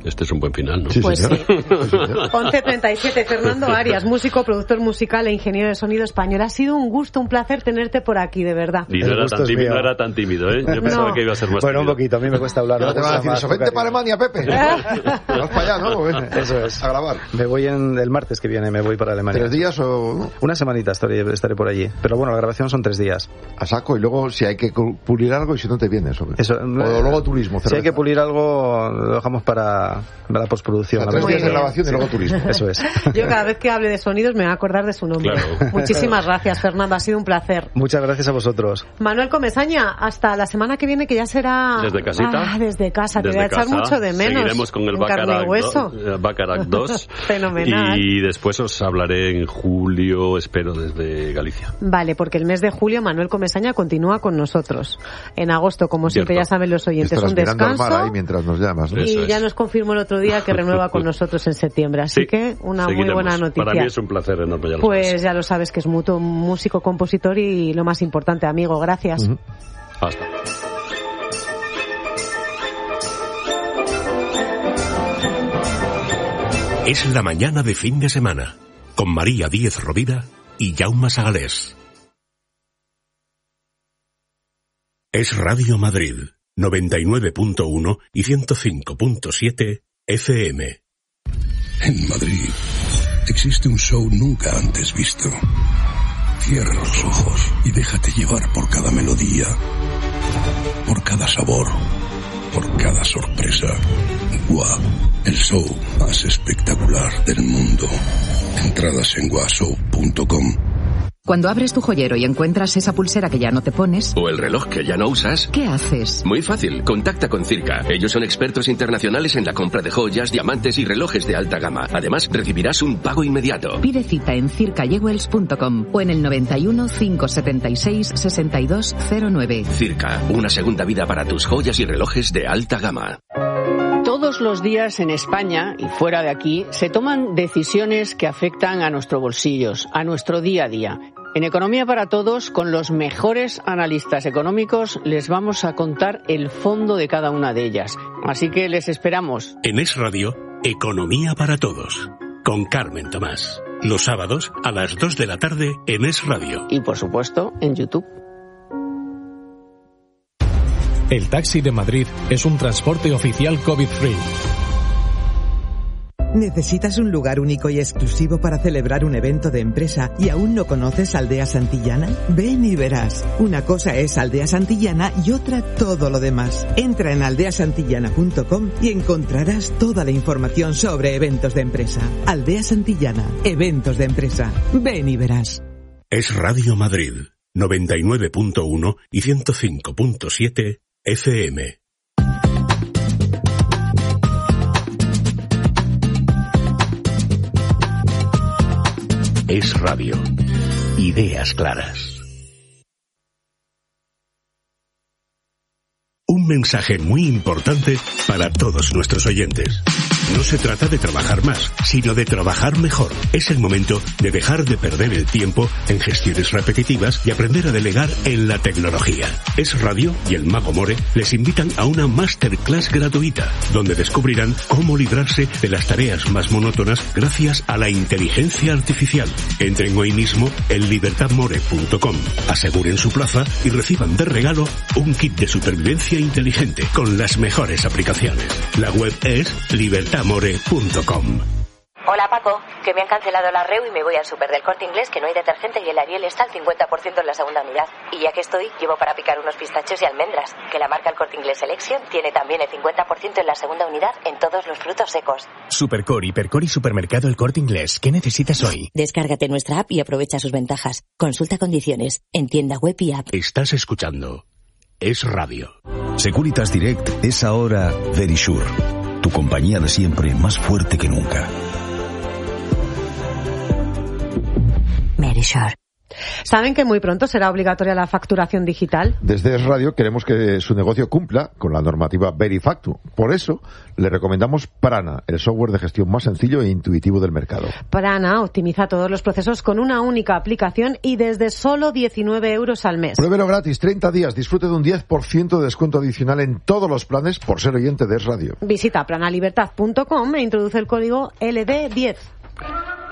Este es un buen final, ¿no? Sí, Pues señor. sí. 11:37, Fernando Arias, músico, productor musical e ingeniero de sonido español. Ha sido un gusto, un placer tenerte por aquí, de verdad. Y no era tan tímido, ¿eh? Yo pensaba que iba a ser más Bueno, tímido. un poquito, a mí me cuesta hablar. Ya te van a decir eso. Vente para Alemania, Pepe. Vas para allá, ¿no? Eso es. A grabar. Me voy el martes que viene, me voy para Alemania. 3 días o...? ¿No? Una semanita estaré por allí. Pero bueno, la grabación son 3 días. A saco, y luego si hay que pulir algo y si no te vienes. O luego turismo. Si hay que pulir algo, lo dejamos para la postproducción. O sea, 3 días de grabación y luego turismo. Eso es. Yo cada vez que hable de sonidos me voy a acordar de su nombre. Claro. Muchísimas gracias, Fernando, ha sido un placer. Muchas gracias a vosotros. Manuel Comesaña, hasta la semana que viene, que ya será... Desde casita. Desde casa, te Desde voy a echar casa. mucho de menos. Seguiremos con el en carne y hueso. Bacharach 2. Fenomenal. Y después os hablaré en julio, espero, desde Galicia. Vale, porque el mes de julio Manuel Comesaña continúa con nosotros. En agosto, como siempre, ya saben los oyentes, estarás un mirando descanso. al mar ahí mientras nos llamas, ¿no? Y ya nos confirmó el otro día que renueva con nosotros en septiembre. Así Sí, que una seguiremos. muy buena noticia. Para mí es un placer enorme. Ya lo Pues sabes. ya lo sabes que es mutuo, músico, compositor y lo más importante, amigo. Gracias. Hasta. Es la mañana de fin de semana, con María Díez Rovira y Jaume Sagalés. Es Radio Madrid, 99.1 y 105.7 FM. En Madrid existe un show nunca antes visto. Cierra los ojos y déjate llevar por cada melodía, por cada sabor, por cada sorpresa. GUA, el show más espectacular del mundo. Entradas en guashow.com. Cuando abres tu joyero y encuentras esa pulsera que ya no te pones... ¿O el reloj que ya no usas? ¿Qué haces? Muy fácil, contacta con Circa. Ellos son expertos internacionales en la compra de joyas, diamantes y relojes de alta gama. Además, recibirás un pago inmediato. Pide cita en circajewels.com o en el 91 576 6209. Circa, una segunda vida para tus joyas y relojes de alta gama. Todos los días en España y fuera de aquí se toman decisiones que afectan a nuestros bolsillos, a nuestro día a día. En Economía para Todos, con los mejores analistas económicos, les vamos a contar el fondo de cada una de ellas. Así que les esperamos. En Es Radio, Economía para Todos, con Carmen Tomás. Los sábados a las 2 de la tarde en Es Radio. Y por supuesto, en YouTube. El taxi de Madrid es un transporte oficial COVID-free. ¿Necesitas un lugar único y exclusivo para celebrar un evento de empresa y aún no conoces Aldea Santillana? Ven y verás. Una cosa es Aldea Santillana y otra todo lo demás. Entra en aldeasantillana.com y encontrarás toda la información sobre eventos de empresa. Aldea Santillana, eventos de empresa. Ven y verás. Es Radio Madrid, 99.1 y 105.7 FM. Es Radio. Ideas claras. Un mensaje muy importante para todos nuestros oyentes. No se trata de trabajar más, sino de trabajar mejor. Es el momento de dejar de perder el tiempo en gestiones repetitivas y aprender a delegar en la tecnología. Es Radio y el Mago More les invitan a una masterclass gratuita, donde descubrirán cómo librarse de las tareas más monótonas gracias a la inteligencia artificial. Entren hoy mismo en libertadmore.com, aseguren su plaza y reciban de regalo un kit de supervivencia inteligente con las mejores aplicaciones. La web es libertadmore.com. Hola Paco, que me han cancelado la REU y me voy al súper del Corte Inglés, que no hay detergente y el Ariel está al 50% en la segunda unidad. Y ya que estoy, llevo para picar unos pistachos y almendras, que la marca El Corte Inglés Selection tiene también el 50% en la segunda unidad en todos los frutos secos. Supercor, Hipercor y Supermercado El Corte Inglés. ¿Qué necesitas hoy? Descárgate nuestra app y aprovecha sus ventajas. Consulta condiciones en tienda web y app. Estás escuchando Es Radio. Securitas Direct es ahora Verisure, tu compañía de siempre más fuerte que nunca. Verisure. ¿Saben que muy pronto será obligatoria la facturación digital? Desde Es Radio queremos que su negocio cumpla con la normativa Verifactu. Por eso le recomendamos Prana, el software de gestión más sencillo e intuitivo del mercado. Prana optimiza todos los procesos con una única aplicación y desde solo 19 € al mes. Pruébelo gratis, 30 días. Disfrute de un 10% de descuento adicional en todos los planes por ser oyente de Es Radio. Visita pranalibertad.com e introduce el código LD10.